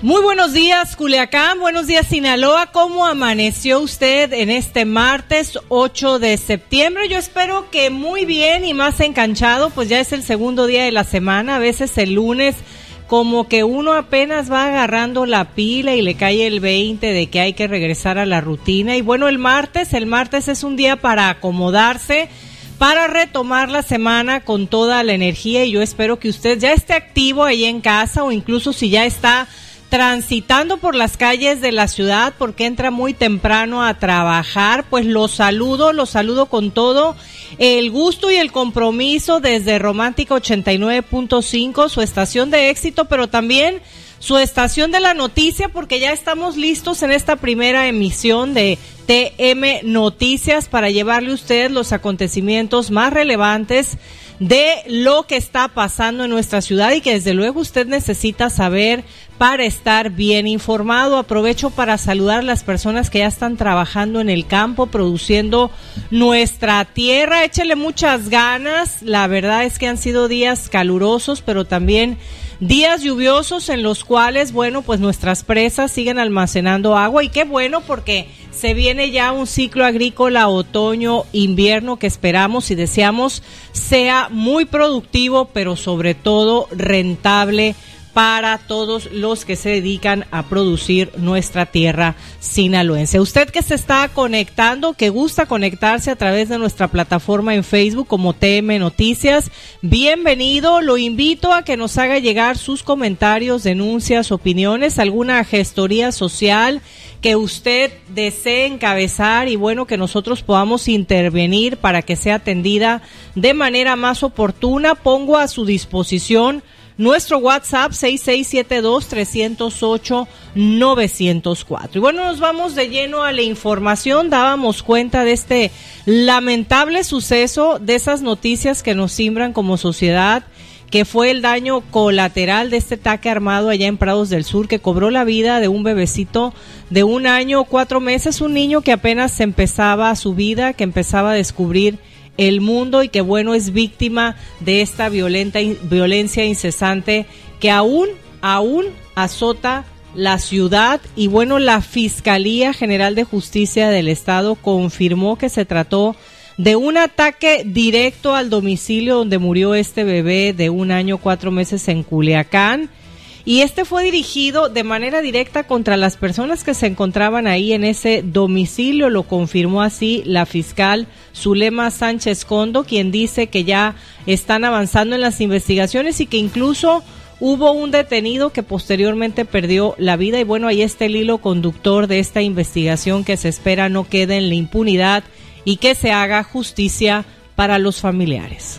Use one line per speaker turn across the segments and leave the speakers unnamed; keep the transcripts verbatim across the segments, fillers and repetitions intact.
Muy buenos días, Culiacán, buenos días, Sinaloa. ¿Cómo amaneció usted en este martes ocho de septiembre? Yo espero que muy bien y más enganchado, pues ya es el segundo día de la semana. A veces el lunes como que uno apenas va agarrando la pila y le cae el veinte de que hay que regresar a la rutina. Y bueno, el martes, el martes es un día para acomodarse, para retomar la semana con toda la energía, y yo espero que usted ya esté activo ahí en casa, o incluso si ya está transitando por las calles de la ciudad porque entra muy temprano a trabajar, pues los saludo, los saludo con todo el gusto y el compromiso desde Romántica ochenta y nueve punto cinco, su estación de éxito, pero también su estación de la noticia, porque ya estamos listos en esta primera emisión de T M Noticias para llevarle a usted los acontecimientos más relevantes de lo que está pasando en nuestra ciudad y que desde luego usted necesita saber para estar bien informado. Aprovecho para saludar a las personas que ya están trabajando en el campo, produciendo nuestra tierra. Échele muchas ganas. La verdad es que han sido días calurosos, pero también días lluviosos en los cuales, bueno, pues nuestras presas siguen almacenando agua, y qué bueno, porque se viene ya un ciclo agrícola otoño-invierno que esperamos y deseamos sea muy productivo, pero sobre todo rentable para todos los que se dedican a producir nuestra tierra sinaloense. Usted que se está conectando, que gusta conectarse a través de nuestra plataforma en Facebook como T M Noticias, bienvenido. Lo invito a que nos haga llegar sus comentarios, denuncias, opiniones, alguna gestoría social que usted desee encabezar, y bueno, que nosotros podamos intervenir para que sea atendida de manera más oportuna. Pongo a su disposición nuestro WhatsApp seis seis siete dos, tres cero ocho, nueve cero cuatro. Y bueno, nos vamos de lleno a la información. Dábamos cuenta de este lamentable suceso, de esas noticias que nos simbran como sociedad, que fue el daño colateral de este ataque armado allá en Prados del Sur, que cobró la vida de un bebecito de un año, cuatro meses, un niño que apenas empezaba su vida, que empezaba a descubrir el mundo, y que bueno, es víctima de esta violenta violencia incesante que aún, aún azota la ciudad. Y bueno, la Fiscalía General de Justicia del Estado confirmó que se trató de un ataque directo al domicilio donde murió este bebé de un año, cuatro meses en Culiacán. Y este fue dirigido de manera directa contra las personas que se encontraban ahí en ese domicilio. Lo confirmó así la fiscal Zulema Sánchez Condo, quien dice que ya están avanzando en las investigaciones y que incluso hubo un detenido que posteriormente perdió la vida. Y bueno, ahí está el hilo conductor de esta investigación, que se espera no quede en la impunidad y que se haga justicia para los familiares.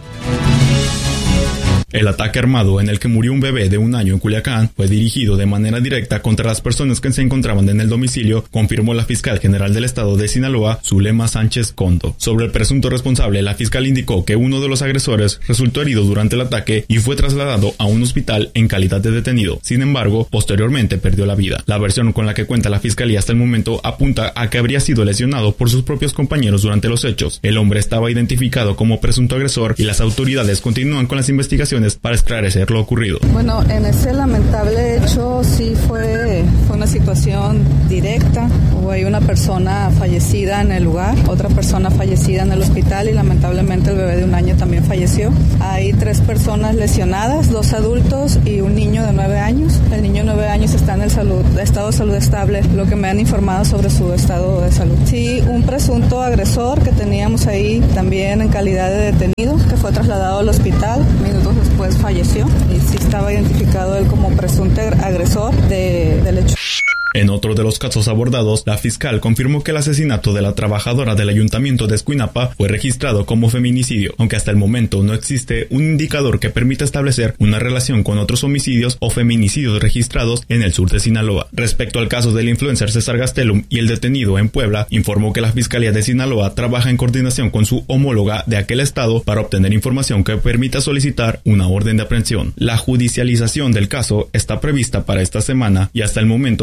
El ataque armado en el que murió un bebé de un año en Culiacán fue dirigido de manera directa contra las personas que se encontraban en el domicilio, confirmó la fiscal general del estado de Sinaloa, Zulema Sánchez Condo. Sobre el presunto responsable, la fiscal indicó que uno de los agresores resultó herido durante el ataque y fue trasladado a un hospital en calidad de detenido. Sin embargo, posteriormente perdió la vida. La versión con la que cuenta la fiscalía hasta el momento apunta a que habría sido lesionado por sus propios compañeros durante los hechos. El hombre estaba identificado como presunto agresor y las autoridades continúan con las investigaciones para esclarecer lo ocurrido.
Bueno, en ese lamentable hecho sí fue, fue una situación directa. Hubo ahí una persona fallecida en el lugar, otra persona fallecida en el hospital, y lamentablemente el bebé de un año también falleció. Hay tres personas lesionadas, dos adultos y un niño de nueve años. El niño de nueve años está en el salud, estado de salud estable, lo que me han informado sobre su estado de salud. Sí, un presunto agresor que teníamos ahí también en calidad de detenido, que fue trasladado al hospital. Minutos después falleció, y sí estaba identificado él como presunto agresor de, del hecho.
En otro de los casos abordados, la fiscal confirmó que el asesinato de la trabajadora del ayuntamiento de Escuinapa fue registrado como feminicidio, aunque hasta el momento no existe un indicador que permita establecer una relación con otros homicidios o feminicidios registrados en el sur de Sinaloa. Respecto al caso del influencer César Gastelum y el detenido en Puebla, informó que la Fiscalía de Sinaloa trabaja en coordinación con su homóloga de aquel estado para obtener información que permita solicitar una orden de aprehensión. La judicialización del caso está prevista para esta semana, y hasta el momento la investigación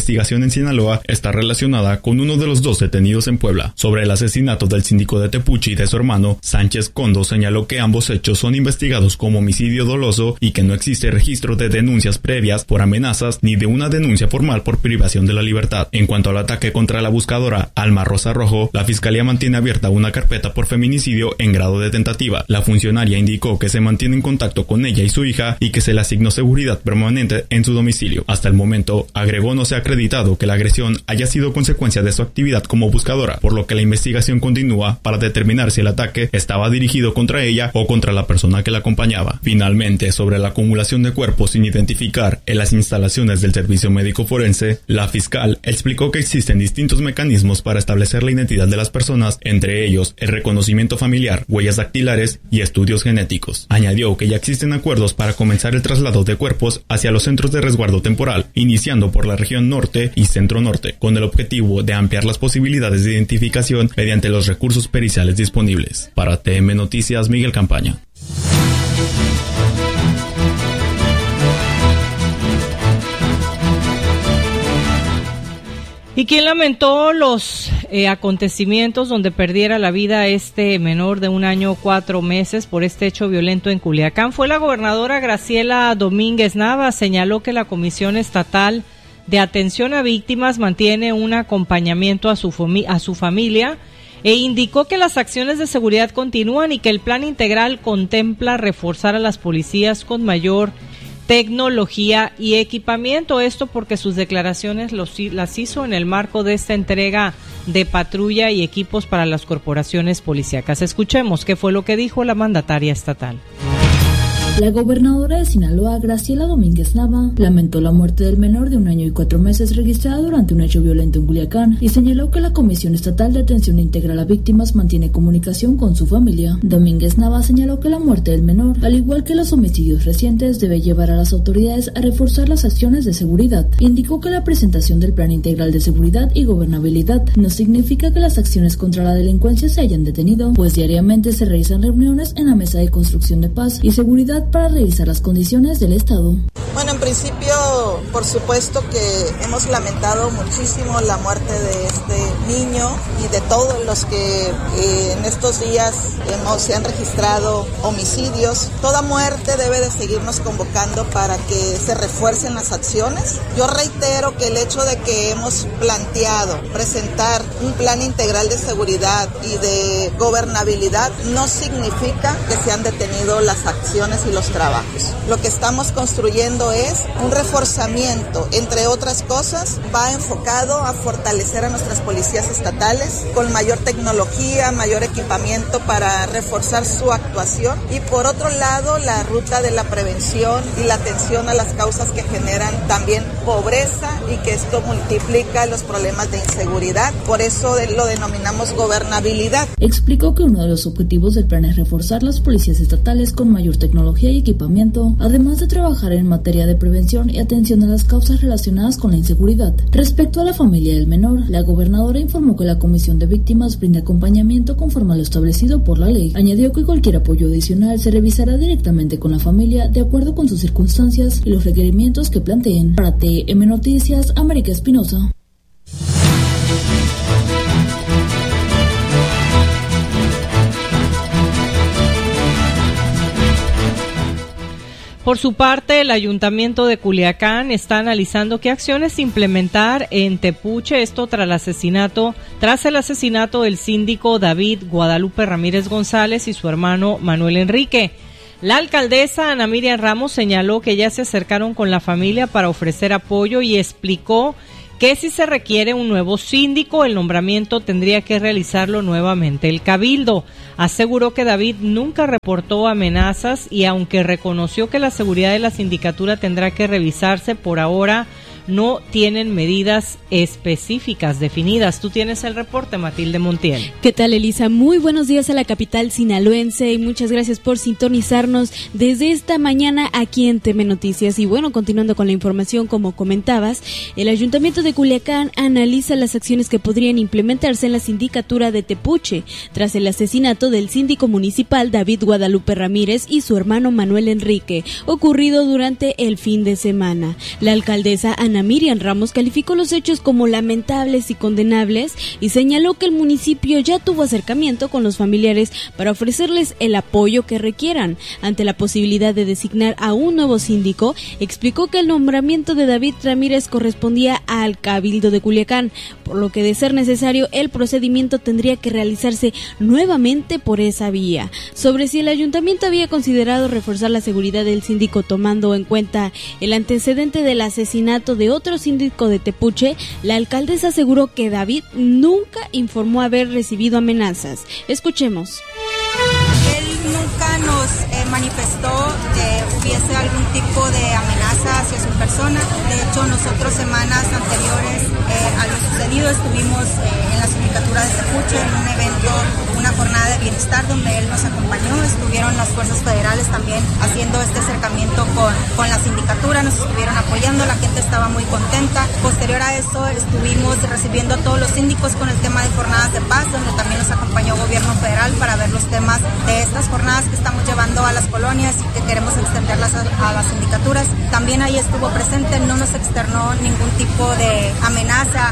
investigación en Sinaloa está relacionada con uno de los dos detenidos en Puebla. Sobre el asesinato del síndico de Tepuche y de su hermano, Sánchez Condo señaló que ambos hechos son investigados como homicidio doloso y que no existe registro de denuncias previas por amenazas ni de una denuncia formal por privación de la libertad. En cuanto al ataque contra la buscadora Alma Rosa Rojo, la Fiscalía mantiene abierta una carpeta por feminicidio en grado de tentativa. La funcionaria indicó que se mantiene en contacto con ella y su hija y que se le asignó seguridad permanente en su domicilio. Hasta el momento, agregó, no se ha acreditado que la agresión haya sido consecuencia de su actividad como buscadora, por lo que la investigación continúa para determinar si el ataque estaba dirigido contra ella o contra la persona que la acompañaba. Finalmente, sobre la acumulación de cuerpos sin identificar en las instalaciones del Servicio Médico Forense, la fiscal explicó que existen distintos mecanismos para establecer la identidad de las personas, entre ellos el reconocimiento familiar, huellas dactilares y estudios genéticos. Añadió que ya existen acuerdos para comenzar el traslado de cuerpos hacia los centros de resguardo temporal, iniciando por la región norte y centro-norte, con el objetivo de ampliar las posibilidades de identificación mediante los recursos periciales disponibles. Para T M Noticias, Miguel Campaña.
¿Y quién lamentó los eh, acontecimientos donde perdiera la vida este menor de un año cuatro meses por este hecho violento en Culiacán? Fue la gobernadora Graciela Domínguez Nava. Señaló que la Comisión Estatal de Atención a Víctimas mantiene un acompañamiento a su, fami- a su familia e indicó que las acciones de seguridad continúan y que el plan integral contempla reforzar a las policías con mayor tecnología y equipamiento. Esto porque sus declaraciones los, las hizo en el marco de esta entrega de patrulla y equipos para las corporaciones policíacas. Escuchemos qué fue lo que dijo la mandataria estatal.
La gobernadora de Sinaloa, Graciela Domínguez Nava, lamentó la muerte del menor de un año y cuatro meses registrada durante un hecho violento en Culiacán y señaló que la Comisión Estatal de Atención Integral a Víctimas mantiene comunicación con su familia. Domínguez Nava señaló que la muerte del menor, al igual que los homicidios recientes, debe llevar a las autoridades a reforzar las acciones de seguridad. Indicó que la presentación del Plan Integral de Seguridad y Gobernabilidad no significa que las acciones contra la delincuencia se hayan detenido, pues diariamente se realizan reuniones en la Mesa de Construcción de Paz y Seguridad para revisar las condiciones del Estado.
Bueno, en principio, por supuesto que hemos lamentado muchísimo la muerte de este niño y de todos los que eh, en estos días hemos, se han registrado homicidios. Toda muerte debe de seguirnos convocando para que se refuercen las acciones. Yo reitero que el hecho de que hemos planteado presentar un plan integral de seguridad y de gobernabilidad no significa que se han detenido las acciones y los trabajos. Lo que estamos construyendo es un reforzamiento, entre otras cosas, va enfocado a fortalecer a nuestras policías estatales con mayor tecnología, mayor equipamiento para reforzar su actuación y por otro lado la ruta de la prevención y la atención a las causas que generan también pobreza y que esto multiplica los problemas de inseguridad, por eso lo denominamos gobernabilidad.
Explicó que uno de los objetivos del plan es reforzar las policías estatales con mayor tecnología y equipamiento, además de trabajar en materia de prevención y atención a las causas relacionadas con la inseguridad. Respecto a la familia del menor, la gobernadora informó que la Comisión de Víctimas brinda acompañamiento conforme a lo establecido por la ley. Añadió que cualquier apoyo adicional se revisará directamente con la familia de acuerdo con sus circunstancias y los requerimientos que planteen. Para T M Noticias, América Espinosa.
Por su parte, el Ayuntamiento de Culiacán está analizando qué acciones implementar en Tepuche, esto tras el asesinato, tras el asesinato del síndico David Guadalupe Ramírez González y su hermano Manuel Enrique. La alcaldesa Ana Miriam Ramos señaló que ya se acercaron con la familia para ofrecer apoyo y explicó que si se requiere un nuevo síndico, el nombramiento tendría que realizarlo nuevamente el Cabildo. Aseguró que David nunca reportó amenazas y aunque reconoció que la seguridad de la sindicatura tendrá que revisarse, por ahora no tienen medidas específicas definidas. Tú tienes el reporte, Matilde Montiel.
¿Qué tal, Elisa? Muy buenos días a la capital sinaloense y muchas gracias por sintonizarnos desde esta mañana aquí en T M Noticias. Y bueno, continuando con la información, como comentabas, el Ayuntamiento de Culiacán analiza las acciones que podrían implementarse en la sindicatura de Tepuche tras el asesinato del síndico municipal David Guadalupe Ramírez y su hermano Manuel Enrique, ocurrido durante el fin de semana. La alcaldesa Ana Ana Miriam Ramos calificó los hechos como lamentables y condenables y señaló que el municipio ya tuvo acercamiento con los familiares para ofrecerles el apoyo que requieran. Ante la posibilidad de designar a un nuevo síndico, explicó que el nombramiento de David Ramírez correspondía al Cabildo de Culiacán, por lo que de ser necesario el procedimiento tendría que realizarse nuevamente por esa vía. Sobre si el ayuntamiento había considerado reforzar la seguridad del síndico tomando en cuenta el antecedente del asesinato de otro síndico de Tepuche, la alcaldesa aseguró que David nunca informó haber recibido amenazas. Escuchemos.
Él nunca nos eh, manifestó que hubiese algún tipo de amenaza hacia su persona. De hecho, nosotros semanas anteriores eh, a lo sucedido estuvimos eh, en la sindicatura de Tepuche en un evento, una jornada de bienestar donde él nos acompañó. Estuvieron las fuerzas federales también haciendo este acercamiento con, con la sindicatura, nos estuvieron apoyando, la gente estaba muy contenta. Posterior a eso estuvimos recibiendo a todos los síndicos con el tema de jornadas de paz, donde también nos acompañó el gobierno federal para ver los temas de estas jornadas que estamos llevando a las colonias y que queremos extenderlas a, a las sindicaturas. También ahí estuvo presente, no nos externó ningún tipo de amenaza.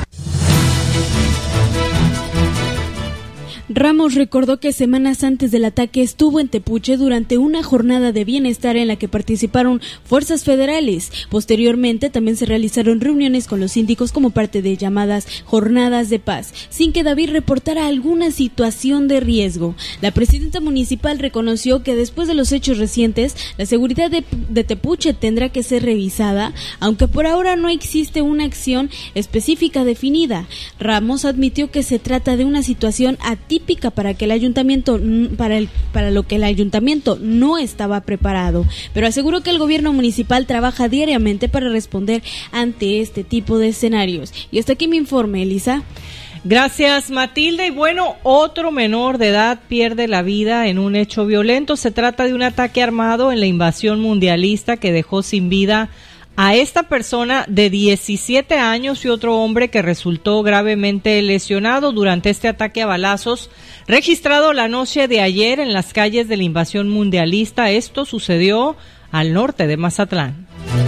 Ramos recordó que semanas antes del ataque estuvo en Tepuche durante una jornada de bienestar en la que participaron fuerzas federales. Posteriormente también se realizaron reuniones con los síndicos como parte de llamadas jornadas de paz, sin que David reportara alguna situación de riesgo. La presidenta municipal reconoció que después de los hechos recientes, la seguridad de, de Tepuche tendrá que ser revisada, aunque por ahora no existe una acción específica definida. Ramos admitió que se trata de una situación atípica para que el ayuntamiento para el para lo que el ayuntamiento no estaba preparado, pero aseguró que el gobierno municipal trabaja diariamente para responder ante este tipo de escenarios. Y hasta aquí mi informe, Elisa.
Gracias, Matilde. Y bueno, otro menor de edad pierde la vida en un hecho violento. Se trata de un ataque armado en la invasión mundialista que dejó sin vida a esta persona de diecisiete años y otro hombre que resultó gravemente lesionado durante este ataque a balazos registrado la noche de ayer en las calles de la invasión mundialista. Esto sucedió al norte de Mazatlán.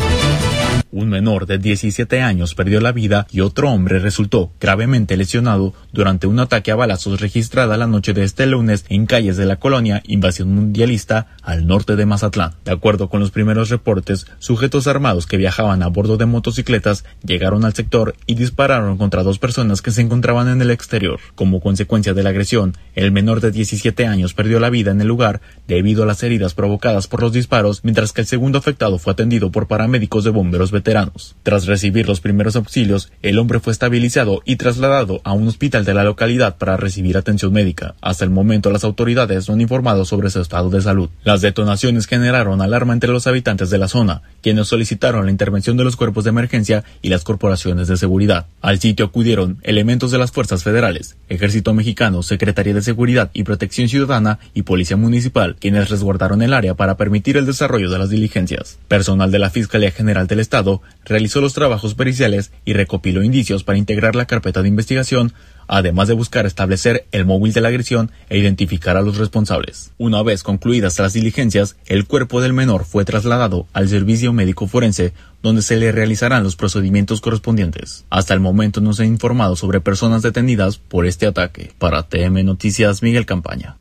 Un menor de diecisiete años perdió la vida y otro hombre resultó gravemente lesionado durante un ataque a balazos registrada la noche de este lunes en calles de la colonia Invasión Mundialista al norte de Mazatlán. De acuerdo con los primeros reportes, sujetos armados que viajaban a bordo de motocicletas llegaron al sector y dispararon contra dos personas que se encontraban en el exterior. Como consecuencia de la agresión, el menor de diecisiete años perdió la vida en el lugar debido a las heridas provocadas por los disparos, mientras que el segundo afectado fue atendido por paramédicos de bomberos veteranos. Tras recibir los primeros auxilios, el hombre fue estabilizado y trasladado a un hospital de la localidad para recibir atención médica. Hasta el momento, las autoridades no han informado sobre su estado de salud. Las detonaciones generaron alarma entre los habitantes de la zona, quienes solicitaron la intervención de los cuerpos de emergencia y las corporaciones de seguridad. Al sitio acudieron elementos de las fuerzas federales, Ejército Mexicano, Secretaría de Seguridad y Protección Ciudadana y Policía Municipal, quienes resguardaron el área para permitir el desarrollo de las diligencias. Personal de la Fiscalía General del Estado realizó los trabajos periciales y recopiló indicios para integrar la carpeta de investigación, además de buscar establecer el móvil de la agresión e identificar a los responsables. Una vez concluidas las diligencias, el cuerpo del menor fue trasladado al servicio médico forense, donde se le realizarán los procedimientos correspondientes. Hasta el momento no se ha informado sobre personas detenidas por este ataque. Para T M Noticias, Miguel Campaña.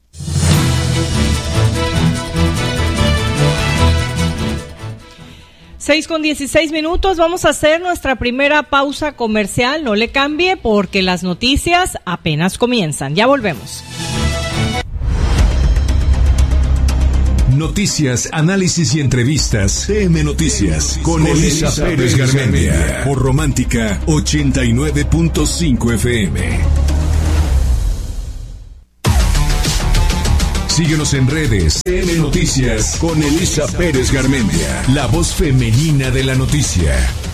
seis con dieciséis minutos, vamos a hacer nuestra primera pausa comercial. No le cambie porque las noticias apenas comienzan. Ya volvemos.
Noticias, análisis y entrevistas. T M Noticias con Elisa Pérez Garmendia por Romántica ochenta y nueve punto cinco F M. Síguenos en redes. T M Noticias con Elisa Pérez Garmendia, la voz femenina de la noticia.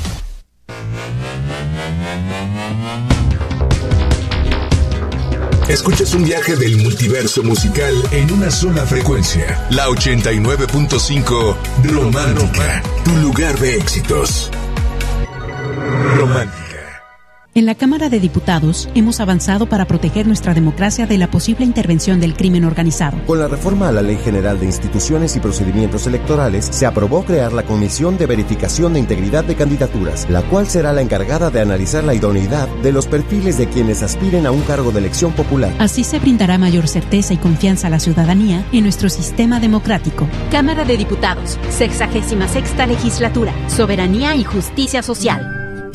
Escuchas un viaje del multiverso musical en una sola frecuencia. La ochenta y nueve punto cinco Romántica, tu lugar de éxitos. Romántica.
En la Cámara de Diputados hemos avanzado para proteger nuestra democracia de la posible intervención del crimen organizado.
Con la reforma a la Ley General de Instituciones y Procedimientos Electorales, se aprobó crear la Comisión de Verificación de Integridad de Candidaturas, la cual será la encargada de analizar la idoneidad de los perfiles de quienes aspiren a un cargo de elección popular.
Así se brindará mayor certeza y confianza a la ciudadanía en nuestro sistema democrático.
Cámara de Diputados, sexagésima sexta legislatura, soberanía y justicia social.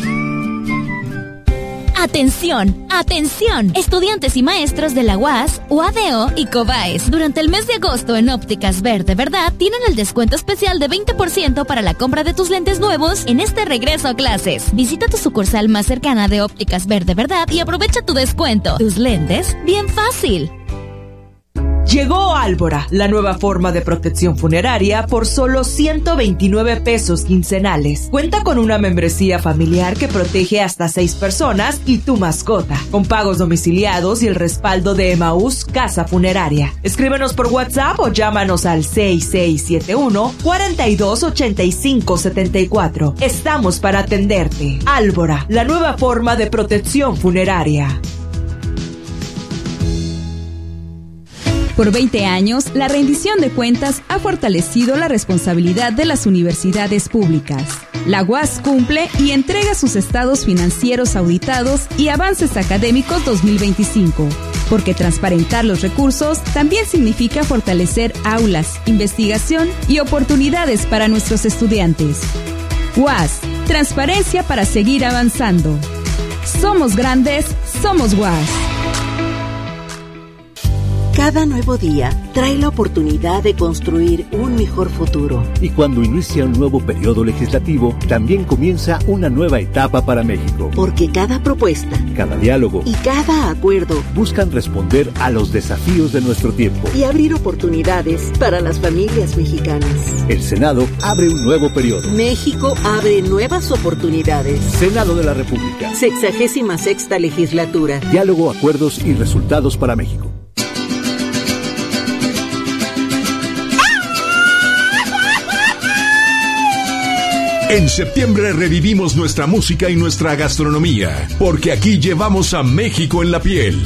¡Atención! ¡Atención! Estudiantes y maestros de la U A S, U A D O y COBAES. Durante el mes de agosto en Ópticas Verde Verdad tienen el descuento especial de veinte por ciento para la compra de tus lentes nuevos en este regreso a clases. Visita tu sucursal más cercana de Ópticas Verde Verdad y aprovecha tu descuento. Tus lentes, bien fácil.
Llegó Álvora, la nueva forma de protección funeraria por solo ciento veintinueve pesos quincenales. Cuenta con una membresía familiar que protege hasta seis personas y tu mascota, con pagos domiciliados y el respaldo de Emaús Casa Funeraria. Escríbenos por WhatsApp o llámanos al seis seis siete uno, cuatro dos ocho cinco siete cuatro. Estamos para atenderte. Álvora, la nueva forma de protección funeraria.
Por veinte años, la rendición de cuentas ha fortalecido la responsabilidad de las universidades públicas. La U A S cumple y entrega sus estados financieros auditados y avances académicos dos mil veinticinco, porque transparentar los recursos también significa fortalecer aulas, investigación y oportunidades para nuestros estudiantes. U A S, transparencia para seguir avanzando. Somos grandes, somos U A S.
Cada nuevo día trae la oportunidad de construir un mejor futuro.
Y cuando inicia un nuevo periodo legislativo, también comienza una nueva etapa para México.
Porque cada propuesta,
cada diálogo
y cada acuerdo
buscan responder a los desafíos de nuestro tiempo
y abrir oportunidades para las familias mexicanas.
El Senado abre un nuevo periodo.
México abre nuevas oportunidades.
Senado de la República.
Sexagésima sexta legislatura.
Diálogo, acuerdos y resultados para México.
En septiembre revivimos nuestra música y nuestra gastronomía, porque aquí llevamos a México en la piel.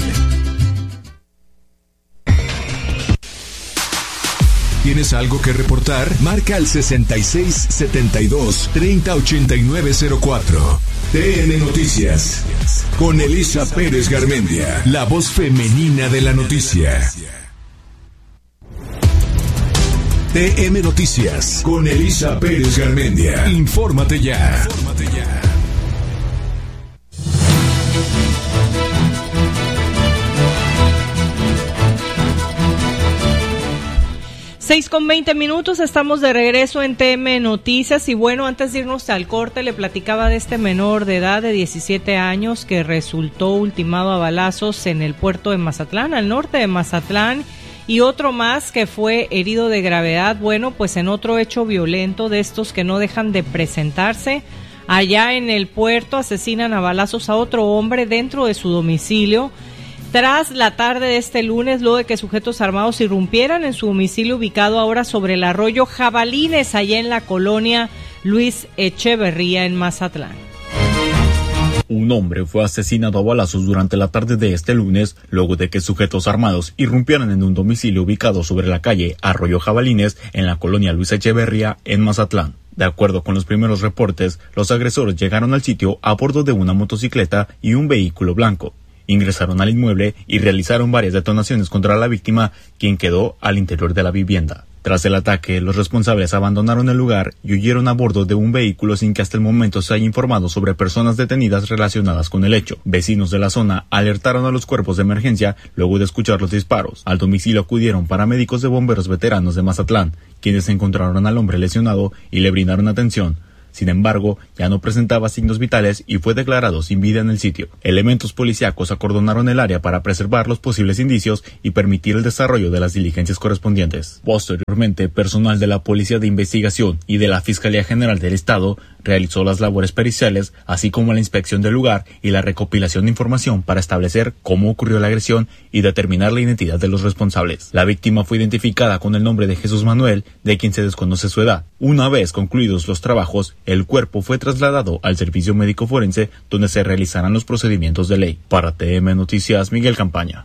¿Tienes algo que reportar? Marca al sesenta y seis setenta y dos treinta ochenta y nueve cero cuatro. T N Noticias, con Elisa Pérez Garmendia, la voz femenina de la noticia. T M Noticias, con Elisa Pérez Garmendia. Infórmate ya. Infórmate ya.
seis con veinte minutos, estamos de regreso en T M Noticias y bueno, antes de irnos al corte le platicaba de este menor de edad de diecisiete años que resultó ultimado a balazos en el puerto de Mazatlán, al norte de Mazatlán, y otro más que fue herido de gravedad, bueno, pues en otro hecho violento de estos que no dejan de presentarse. Allá en el puerto asesinan a balazos a otro hombre dentro de su domicilio. Tras la tarde de este lunes, luego de que sujetos armados irrumpieran en su domicilio ubicado ahora sobre el arroyo Jabalines, allá en la colonia Luis Echeverría, en Mazatlán.
Un hombre fue asesinado a balazos durante la tarde de este lunes, luego de que sujetos armados irrumpieran en un domicilio ubicado sobre la calle Arroyo Jabalines, en la colonia Luis Echeverría, en Mazatlán. De acuerdo con los primeros reportes, los agresores llegaron al sitio a bordo de una motocicleta y un vehículo blanco. Ingresaron al inmueble y realizaron varias detonaciones contra la víctima, quien quedó al interior de la vivienda. Tras el ataque, los responsables abandonaron el lugar y huyeron a bordo de un vehículo sin que hasta el momento se haya informado sobre personas detenidas relacionadas con el hecho. Vecinos de la zona alertaron a los cuerpos de emergencia luego de escuchar los disparos. Al domicilio acudieron paramédicos de bomberos veteranos de Mazatlán, quienes encontraron al hombre lesionado y le brindaron atención. Sin embargo, ya no presentaba signos vitales y fue declarado sin vida en el sitio. Elementos policíacos acordonaron el área para preservar los posibles indicios y permitir el desarrollo de las diligencias correspondientes. Posteriormente, personal de la Policía de Investigación y de la Fiscalía General del Estado realizó las labores periciales, así como la inspección del lugar y la recopilación de información para establecer cómo ocurrió la agresión y determinar la identidad de los responsables. La víctima fue identificada con el nombre de Jesús Manuel, de quien se desconoce su edad. Una vez concluidos los trabajos, el cuerpo fue trasladado al servicio médico forense, donde se realizarán los procedimientos de ley. Para T M Noticias, Miguel Campaña.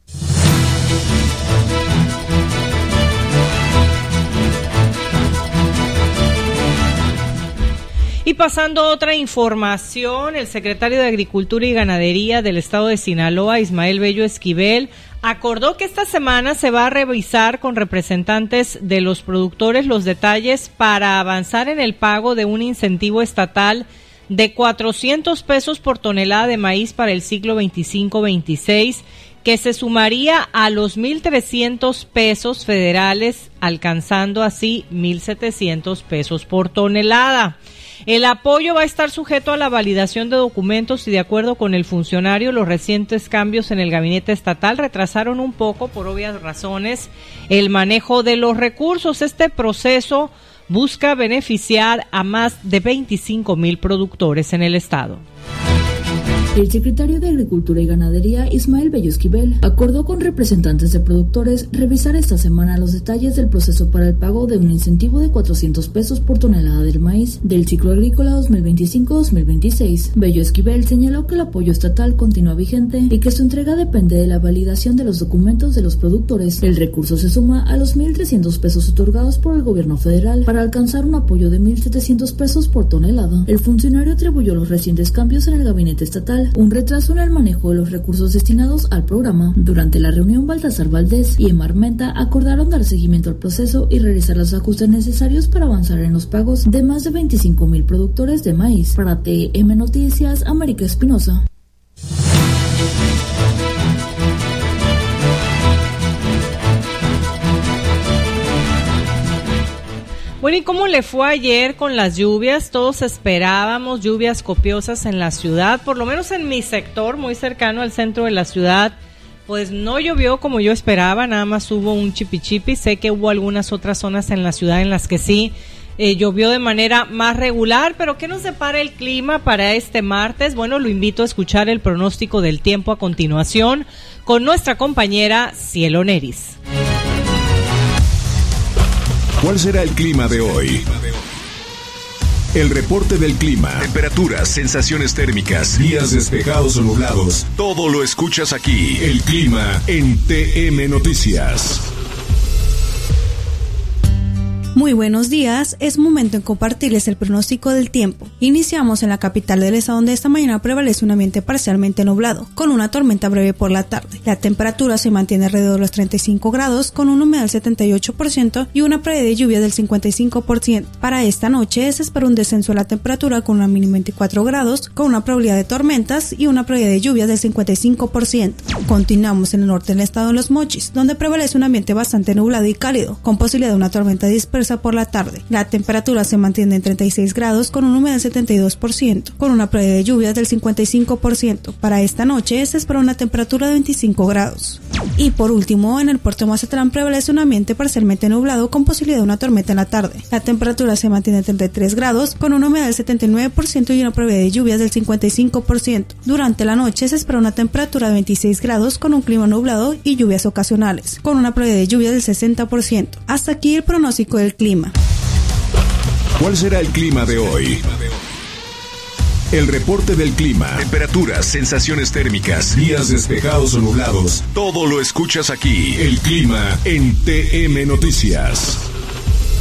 Y pasando a otra información, el secretario de Agricultura y Ganadería del estado de Sinaloa, Ismael Bello Esquivel, acordó que esta semana se va a revisar con representantes de los productores los detalles para avanzar en el pago de un incentivo estatal de cuatrocientos pesos por tonelada de maíz para el ciclo veinticinco veintiséis, que se sumaría a los mil trescientos pesos federales, alcanzando así mil setecientos pesos por tonelada. El apoyo va a estar sujeto a la validación de documentos y, de acuerdo con el funcionario, los recientes cambios en el gabinete estatal retrasaron un poco, por obvias razones, el manejo de los recursos. Este proceso busca beneficiar a más de veinticinco mil productores en el estado.
El secretario de Agricultura y Ganadería, Ismael Bello Esquivel, acordó con representantes de productores revisar esta semana los detalles del proceso para el pago de un incentivo de cuatrocientos pesos por tonelada del maíz del ciclo agrícola dos mil veinticinco dos mil veintiséis. Bello Esquivel señaló que el apoyo estatal continúa vigente y que su entrega depende de la validación de los documentos de los productores. El recurso se suma a los mil trescientos pesos otorgados por el gobierno federal para alcanzar un apoyo de mil setecientos pesos por tonelada. El funcionario atribuyó los recientes cambios en el gabinete estatal un retraso en el manejo de los recursos destinados al programa. Durante la reunión, Baltasar Valdés y Emar Menta acordaron dar seguimiento al proceso y realizar los ajustes necesarios para avanzar en los pagos de más de veinticinco mil productores de maíz. Para T M Noticias, América Espinosa.
Bueno, ¿y cómo le fue ayer con las lluvias? Todos esperábamos lluvias copiosas en la ciudad, por lo menos en mi sector, muy cercano al centro de la ciudad, pues no llovió como yo esperaba, nada más hubo un chipichipi. Sé que hubo algunas otras zonas en la ciudad en las que sí eh, llovió de manera más regular, pero ¿qué nos depara el clima para este martes? Bueno, lo invito a escuchar el pronóstico del tiempo a continuación con nuestra compañera Cielo Neris.
¿Cuál será el clima de hoy? El reporte del clima, temperaturas, sensaciones térmicas, días despejados o nublados. Todo lo escuchas aquí. El clima en T M Noticias.
Muy buenos días, es momento en compartirles el pronóstico del tiempo. Iniciamos en la capital del estado, donde esta mañana prevalece un ambiente parcialmente nublado, con una tormenta breve por la tarde. La temperatura se mantiene alrededor de los treinta y cinco grados, con una humedad del setenta y ocho por ciento y una probabilidad de lluvia del cincuenta y cinco por ciento. Para esta noche se espera un descenso de la temperatura con una mínima de veinticuatro grados, con una probabilidad de tormentas y una probabilidad de lluvia del cincuenta y cinco por ciento. Continuamos en el norte del estado de Los Mochis, donde prevalece un ambiente bastante nublado y cálido, con posibilidad de una tormenta dispersa por la tarde. La temperatura se mantiene en treinta y seis grados con una humedad del setenta y dos por ciento, con una probabilidad de lluvias del cincuenta y cinco por ciento. Para esta noche se espera una temperatura de veinticinco grados. Y por último, en el puerto de Mazatlán prevalece un ambiente parcialmente nublado con posibilidad de una tormenta en la tarde. La temperatura se mantiene en treinta y tres grados con una humedad del setenta y nueve por ciento y una probabilidad de lluvias del cincuenta y cinco por ciento. Durante la noche se espera una temperatura de veintiséis grados con un clima nublado y lluvias ocasionales, con una probabilidad de lluvias del sesenta por ciento. Hasta aquí el pronóstico del clima.
¿Cuál será el clima de hoy? El reporte del clima, temperaturas, sensaciones térmicas, días despejados o nublados. Todo lo escuchas aquí. El clima en T M Noticias.